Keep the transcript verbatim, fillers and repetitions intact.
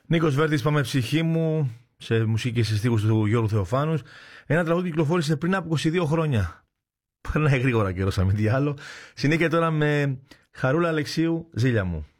Νίκος Βέρτης, πάμε ψυχή μου, σε μουσική και σε στίχους του Γιώργου Θεοφάνους. Ένα τραγούδι κυκλοφόρησε πριν από είκοσι δύο χρόνια. Περνάει γρήγορα καιρός, αν μη τι άλλο. Συνέχεια τώρα με Χαρούλα Αλεξίου, Ζήλια μου.